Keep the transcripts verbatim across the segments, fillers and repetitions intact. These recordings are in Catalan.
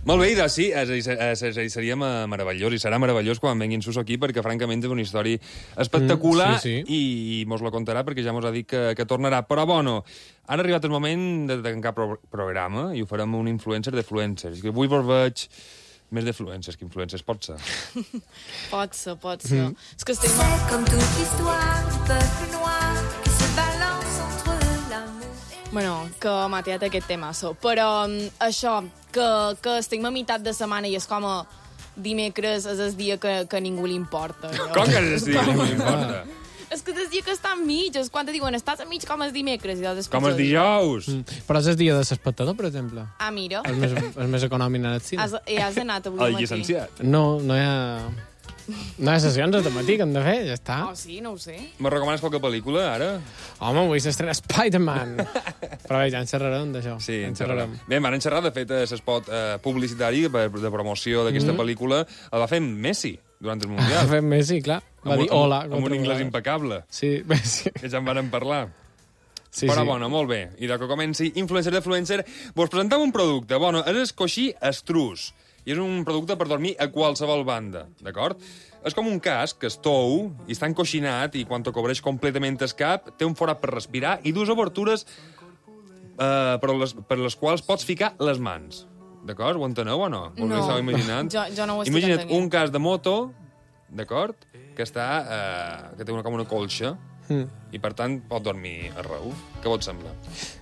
Molt bé, doncs sí, seria meravellós, i serà meravellós quan venguin Suso aquí, perquè francament és una història espectacular, mm, sí, sí. i mos la contarà perquè ja mos ha dit que, que tornarà. Però, bueno, ha arribat el moment de tancar pro programa i ho farem un influencer de fluencers. Avui vos veig més de fluencers que influencers, pot ser? Pot ser, pot ser. Mm. És que estic... C'est comme toute l'histoire du peuple noir qui se balance entre l'amour... Bueno, que m'ha tirat aquest temasso. Però um, això, que, que estic a meitat de setmana i és com a dimecres és el dia que, que ningú li importa. No? Com que és el dia que ningú li importa? És que és el dia que està enmig, és quan te diuen estàs enmig com el dimecres. I com el dijous. Mm. Però és el dia de l'espectador, per exemple. Ah, mira. És més, és més econòmic anar al cine. Has, I has anat avui al matí. llicenciat. No, no hi ha... No hi ha sessions de matí que hem de fer, ja està. Oh, sí, no ho sé. Me recomanes qualque pel·lícula, ara? Home, avui s'estrena Spider-Man. Però bé, ja en xerrarem d'això. Sí, en xerrarem. Bé, van xerrar, de fet, l'espot eh, publicitari de promoció d'aquesta mm. pel·lícula el va fer Messi durant el Mundial. Va fer Messi, clar. Va amb, dir hola. Amb, amb un anglès impecable. Sí, Messi. Que ja en varen parlar. Sí, Però, sí. bueno, molt bé. I de que comenci Influencer de Fluencer, vos presentem un producte. Bueno, és el coixí Estrus. I és un producte per dormir a qualsevol banda, d'acord? És com un casc que es tou i està encoixinat i quan te cobreix completament el cap té un forat per respirar i dues obertures eh, per, les, per les quals pots ficar les mans. D'acord? Ho enteneu o no? No, imaginant? jo, jo no ho estic Imagina't entenent. un casc de moto, d'acord? Que està, eh, que té una, com una colxa mm. i per tant pot dormir arreu. Què vos sembla?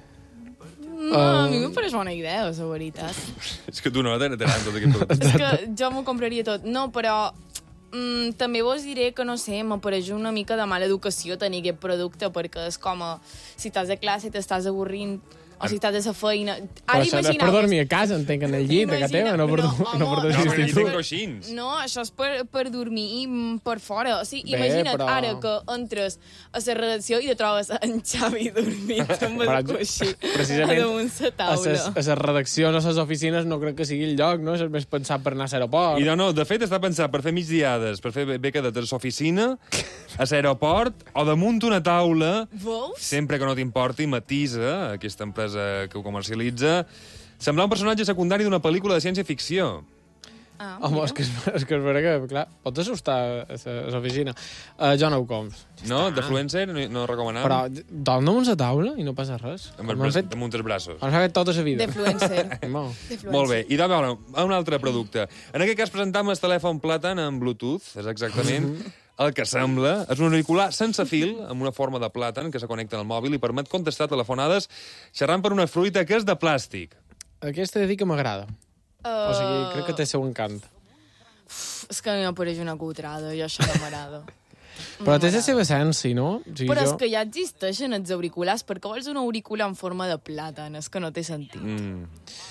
No, uh... a mi em pareix bona idea, la veritat. És que tu no tens tot aquest producte. És que jo m'ho compraria tot. No, però mm, també vos diré que, no sé, m'apareix una mica de mala educació tenir aquest producte, perquè és com a, si estàs a classe i t'estàs avorrint, o si estàs a la feina... Però això és per dormir a casa, entenc, en el llit, a casa teva, no per, no, home, no per dormir No, a però l'institut. no coixins. No, això és per, per dormir per fora. O sigui, Bé, imagina't però... ara que entres a la redacció i te trobes en Xavi dormint amb el coixí precisament, damunt la taula. A les redaccions o a les oficines no crec que sigui el lloc, no? És més pensat per anar a l'aeroport. I no, no, de fet està pensat per fer migdiades, per fer becadet a l'oficina, a l'aeroport, o damunt una taula, Veus? sempre que no t'importi, Matisa, aquesta empresa que ho comercialitza, semblar un personatge secundari d'una pel·lícula de ciència-ficció. Ah, Home, és que, és que és vera que, clar, pots assustar a l'oficina. Uh, jo no ho compro. No? De Fluencer, no, no recomanam? Però dorm damunt la taula i no passa res. Amb els M'han braç, fet, damunt els braços. m'han fet tota la vida. de Fluencer. No. Molt bé. I de veure, un altre producte. En aquest cas presentam el telèfon plàtan en Bluetooth, és exactament el que sembla. És un auricular sense fil, amb una forma de plàtan que se connecta al mòbil i permet contestar telefonades xerrant per una fruita que és de plàstic. Aquesta he de dir que m'agrada. Uh... O sigui, crec que té el seu encant. És que a mi m'apareix una cutrada, i això no m'agrada. Però té la seva essència, no? O sigui, Però jo... és que ja existeixen els auriculars. Per què vols un auricular en forma de plàtan? És que no té sentit. Mm.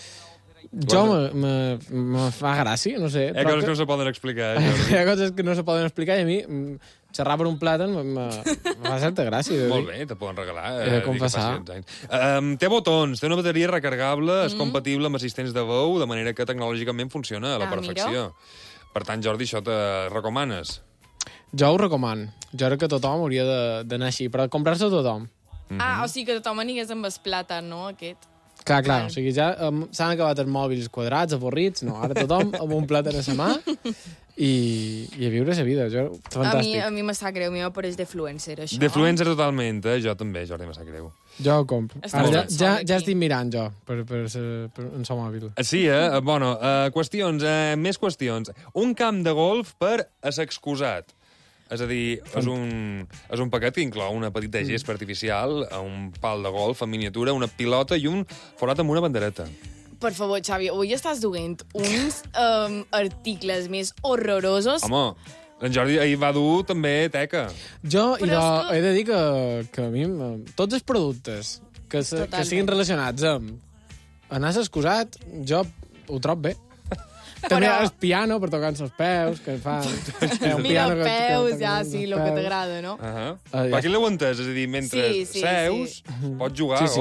Jo me, me, me fa gràcia, no sé. Hi ha coses que no se poden explicar, eh, Jordi? Hi ha coses que no se poden explicar i a mi mm, xerrar per un plàtan me, me, me fa certa gràcia. Molt bé, te poden regalar. He de Eh, confessar. um, té botons, té una bateria recargable, mm. és compatible amb assistents de veu, de manera que tecnològicament funciona a la Ah, perfecció. Per tant, Jordi, això te recomanes? Jo ho recomano. Jo crec que tothom hauria de- d'anar així, però comprar-se tothom. Mm-hmm. Ah, o sigui que tothom anigués amb el plàtan, no, aquest? Clar, clar, o sigui, ja um, s'han acabat els mòbils quadrats, avorrits, no, ara tothom amb un plàtan a la mà i, i a viure la vida, jo, A mi, fantàstic. a mi me sap greu, a mi m'apareix de Fluencer, això. De Fluencer totalment, eh? Jo també, Jordi, me sap greu. Jo ho compro. Està Ara ja, molt ja, sol ja aquí. estic mirant jo per, per, per, per en el mòbil. Sí, eh? Bueno, uh, qüestions, uh, més qüestions. Un camp de golf per a l'excusat. És a dir, és un, és un paquet que inclou una petita gespa artificial, un pal de golf en miniatura, una pilota i un forat amb una bandereta. Per favor, Xavi, avui estàs duent uns um, articles més horrorosos. Home, en Jordi ahir va dur també teca. Jo Però idò, és que- he de dir que, que a mi m- tots els productes que, se, que Totalment. siguin relacionats amb anar excusat, jo ho trobo bé. També Però- el piano per tocar els peus, que fa... Eh, un Mira, piano que- que peus, toca ja, els sí, el que peus. t'agrada, no? Uh -huh. Ah, ja. Per aquí l'heu entès? És a dir, mentre Sí, sí, seus, sí. pots jugar Sí, a sí. golf.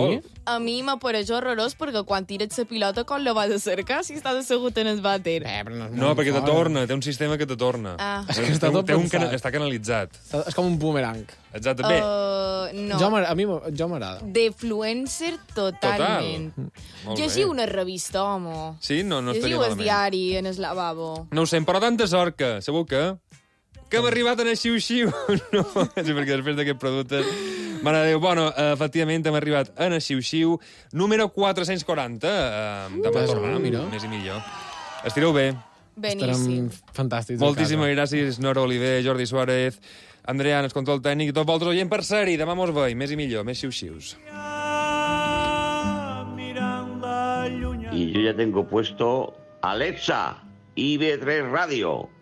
a mi m'apareix horrorós perquè quan tires la pilota com la vas a cercar si estàs assegut en el vàter. Eh, però no és No, molt perquè te fort. torna, té un sistema que te torna. Ah. És que està Té un- tot té un pensat. cana- Està canalitzat. És com un boomerang. Exacte, bé. Uh, no. Jo, m'agrada- a mi m- jo m'agrada. D'influencer totalment. Molt Llegiu bé. una revista, home. Sí, no, no estaria Llegiu el malament. diari en el lavabo. No ho sé, però tanta sort que, sabeu que... Que hem arribat en el xiu-xiu. No, sí, perquè després d'aquest producte... Mare de Déu, bueno, eh, efectivament hem arribat en el xiu-xiu número quatre-cents quaranta. Eh, demà Uh, tornarà, mira. més i millor. Estireu bé. Beníssim. Estarem fantàstics a Moltíssimes casa. gràcies, Nora Oliver, Jordi Suárez, Andrea, en el control tècnic, i tots vosaltres oient per ser-hi. Demà mos veiem, més i millor, més xiu-xius. Y yo ya tengo puesto Alexa, I B tres Radio.